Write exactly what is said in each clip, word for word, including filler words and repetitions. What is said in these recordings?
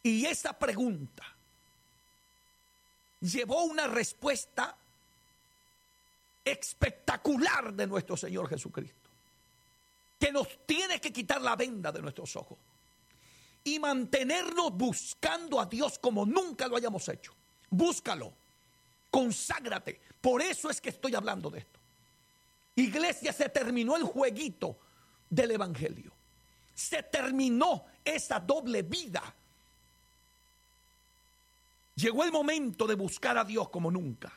Y esa pregunta llevó una respuesta espectacular de nuestro Señor Jesucristo, que nos tiene que quitar la venda de nuestros ojos y mantenernos buscando a Dios como nunca lo hayamos hecho. Búscalo, conságrate. Por eso es que estoy hablando de esto. Iglesia, se terminó el jueguito del evangelio. Se terminó esa doble vida. Llegó el momento de buscar a Dios como nunca.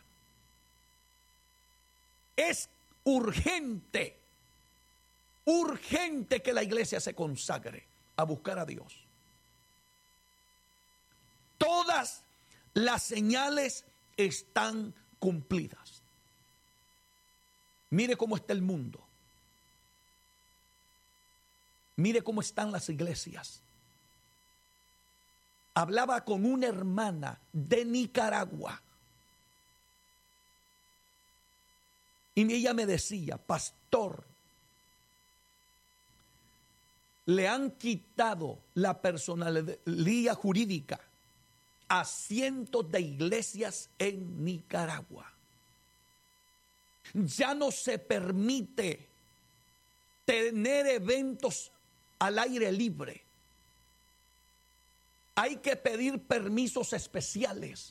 Es urgente, urgente que la iglesia se consagre a buscar a Dios. Todas las señales están cumplidas. Mire cómo está el mundo. Mire cómo están las iglesias. Hablaba con una hermana de Nicaragua y ella me decía: pastor, le han quitado la personalidad jurídica a cientos de iglesias en Nicaragua. Ya no se permite tener eventos al aire libre. Hay que pedir permisos especiales.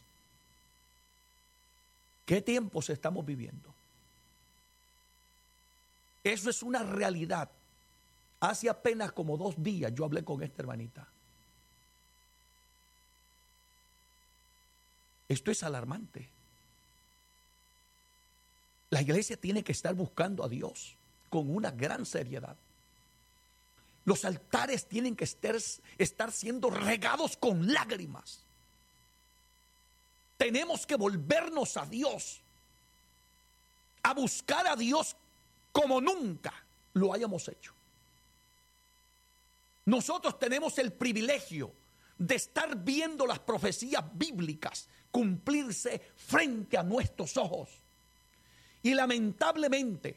¿Qué tiempos estamos viviendo? Eso es una realidad. Hace apenas como dos días yo hablé con esta hermanita. Esto es alarmante. La iglesia tiene que estar buscando a Dios con una gran seriedad. Los altares tienen que estar, estar siendo regados con lágrimas. Tenemos que volvernos a Dios, a buscar a Dios como nunca lo hayamos hecho. Nosotros tenemos el privilegio de estar viendo las profecías bíblicas cumplirse frente a nuestros ojos. Y lamentablemente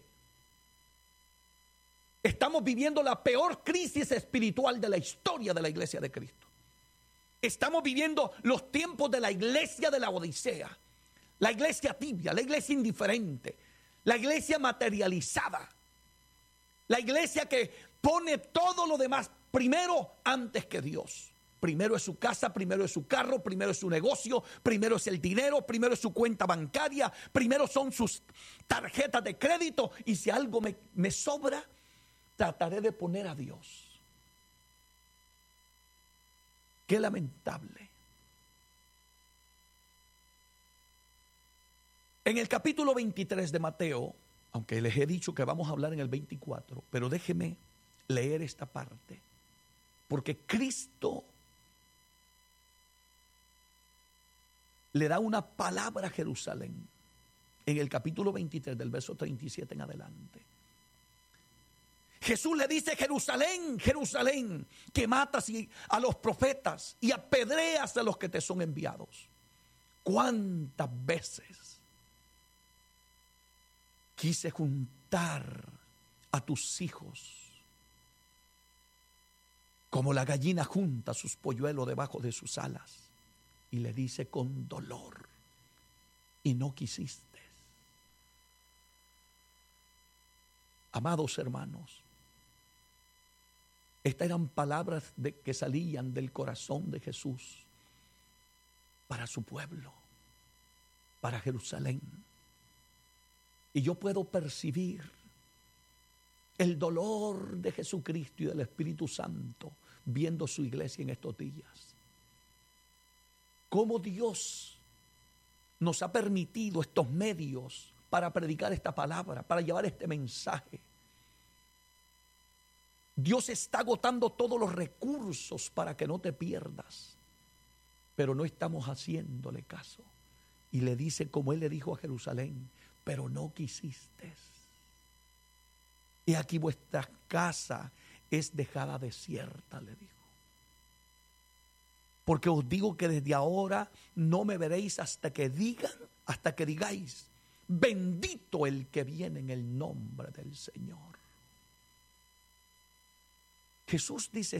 estamos viviendo la peor crisis espiritual de la historia de la iglesia de Cristo. Estamos viviendo los tiempos de la iglesia de la Odisea, la iglesia tibia, la iglesia indiferente, la iglesia materializada, la iglesia que pone todo lo demás primero antes que Dios. Primero es su casa, primero es su carro, primero es su negocio, primero es el dinero, primero es su cuenta bancaria, primero son sus tarjetas de crédito, y si algo me, me sobra, trataré de poner a Dios. Qué lamentable. En el capítulo veintitrés de Mateo, aunque les he dicho que vamos a hablar en el veinticuatro, pero déjeme leer esta parte, porque Cristo le da una palabra a Jerusalén en el capítulo veintitrés del verso treinta y siete en adelante. Jesús le dice: Jerusalén, Jerusalén, que matas a los profetas y apedreas a los que te son enviados. ¿Cuántas veces quise juntar a tus hijos como la gallina junta sus polluelos debajo de sus alas? Y le dice: con dolor, y no quisiste. Amados hermanos, estas eran palabras de, que salían del corazón de Jesús para su pueblo, para Jerusalén. Y yo puedo percibir el dolor de Jesucristo y del Espíritu Santo viendo su iglesia en estos días. Cómo Dios nos ha permitido estos medios para predicar esta palabra, para llevar este mensaje. Dios está agotando todos los recursos para que no te pierdas, pero no estamos haciéndole caso. Y le dice como Él le dijo a Jerusalén: pero no quisiste. Y aquí vuestra casa es dejada desierta, le dijo. Porque os digo que desde ahora no me veréis hasta que digan, hasta que digáis: bendito el que viene en el nombre del Señor. Jesús dice: